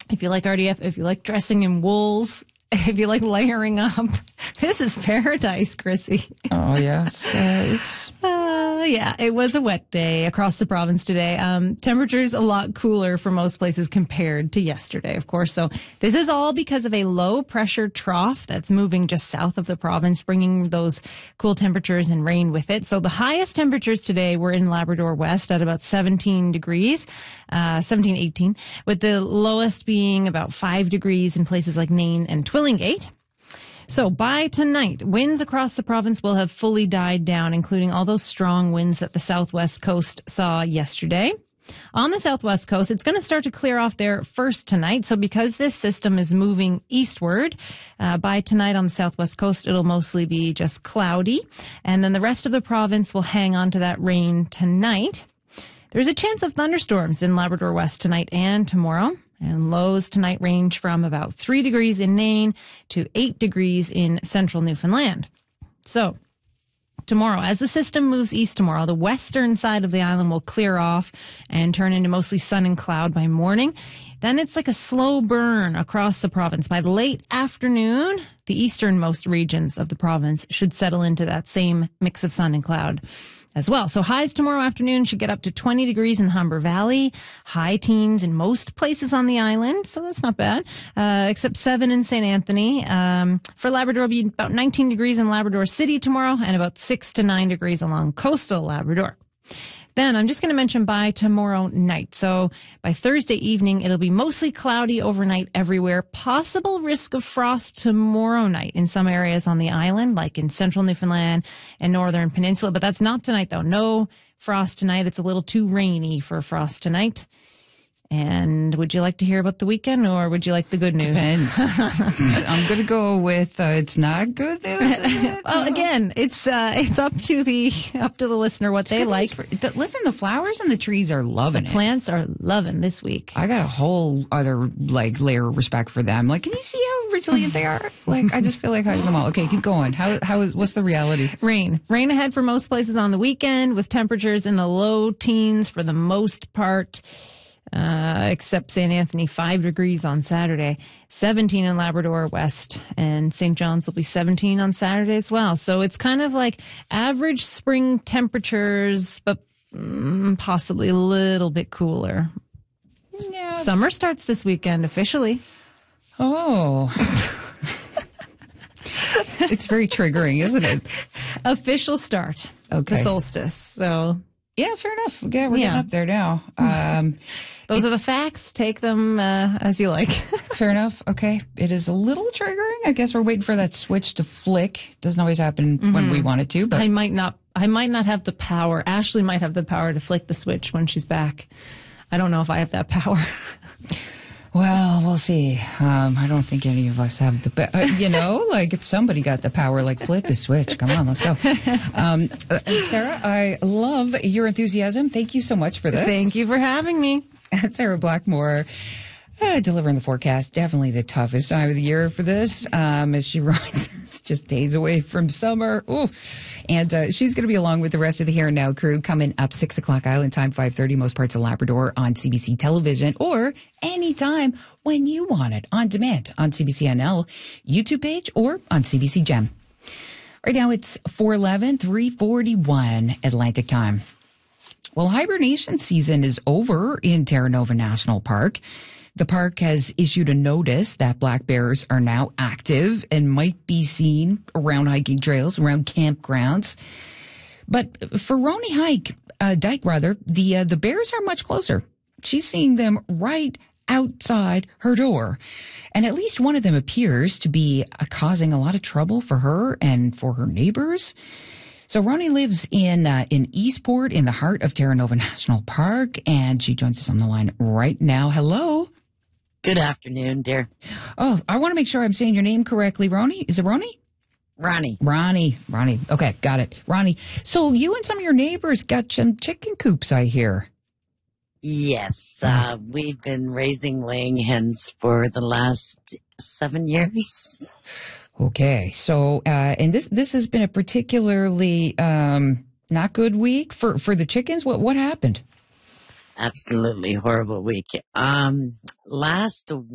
If you like RDF, if you like dressing in wools, if you like layering up, this is paradise, Chrissy. Oh, yes. Yeah, it was a wet day across the province today. Temperatures a lot cooler for most places compared to yesterday, of course. So this is all because of a low pressure trough that's moving just south of the province, bringing those cool temperatures and rain with it. So the highest temperatures today were in Labrador West at about 17 degrees, 18, with the lowest being about 5 degrees in places like Nain and Twillingate. So by tonight, winds across the province will have fully died down, including all those strong winds that the southwest coast saw yesterday. On the southwest coast, it's going to start to clear off there first tonight. So because this system is moving eastward, by tonight on the southwest coast, it'll mostly be just cloudy. And then the rest of the province will hang on to that rain tonight. There's a chance of thunderstorms in Labrador West tonight and tomorrow. And lows tonight range from about 3 degrees in Nain to 8 degrees in central Newfoundland. So tomorrow, as the system moves east tomorrow, the western side of the island will clear off and turn into mostly sun and cloud by morning. Then it's like a slow burn across the province. By the late afternoon, the easternmost regions of the province should settle into that same mix of sun and cloud as well. So highs tomorrow afternoon should get up to 20 degrees in the Humber Valley, high teens in most places on the island. So that's not bad, except 7 in St. Anthony. For Labrador, it'll be about 19 degrees in Labrador City tomorrow and about 6 to 9 degrees along coastal Labrador. Then I'm just going to mention by tomorrow night. So by Thursday evening, it'll be mostly cloudy overnight everywhere. Possible risk of frost tomorrow night in some areas on the island, like in central Newfoundland and northern peninsula. But that's not tonight, though. No frost tonight. It's a little too rainy for frost tonight. And would you like to hear about the weekend, or would you like the good news? Depends. I'm going to go with it's not good news. Well, again, it's up to the listener what they like. Listen, the flowers and the trees are loving it. Plants are loving this week. I got a whole other layer of respect for them. Like, can you see how resilient they are? Like, I just feel like hugging them all. Okay, keep going. What's the reality? Rain ahead for most places on the weekend, with temperatures in the low teens for the most part. Except St. Anthony, 5 degrees on Saturday, 17 in Labrador West, and St. John's will be 17 on Saturday as well. So it's kind of like average spring temperatures, but possibly a little bit cooler. Yeah. Summer starts this weekend officially. Oh. It's very triggering, isn't it? Official start. Okay. The solstice. So yeah, fair enough. Yeah, we're getting up there now. Those are the facts. Take them as you like. Fair enough. Okay. It is a little triggering. I guess we're waiting for that switch to flick. Doesn't always happen when we want it to, but I might not have the power. Ashley might have the power to flick the switch when she's back. I don't know if I have that power. Well, we'll see. I don't think any of us have like if somebody got the power, like flip the switch. Come on, let's go. Sarah, I love your enthusiasm. Thank you so much for this. Thank you for having me. Sarah Blackmore, delivering the forecast. Definitely the toughest time of the year for this. As she writes, it's just days away from summer. Ooh. And she's going to be along with the rest of the Here and Now crew coming up 6 o'clock Island time, 5:30, most parts of Labrador on CBC television, or anytime when you want it on demand on CBCNL YouTube page or on CBC Gem. Right now it's 4:11, 3:41 Atlantic time. Well, hibernation season is over in Terra Nova National Park. The park has issued a notice that black bears are now active and might be seen around hiking trails, around campgrounds. But for Roni Dyke, the bears are much closer. She's seeing them right outside her door. And at least one of them appears to be causing a lot of trouble for her and for her neighbors. So Roni lives in Eastport in the heart of Terra Nova National Park, and she joins us on the line right now. Hello. Good afternoon, dear. Oh, I want to make sure I'm saying your name correctly. Roni? Is it Roni? Ronnie. Okay, got it. Ronnie. So you and some of your neighbors got some chicken coops, I hear. Yes, we've been raising laying hens for the last 7 years. Okay, so and this has been a particularly not good week for the chickens. What happened? Absolutely horrible week. Last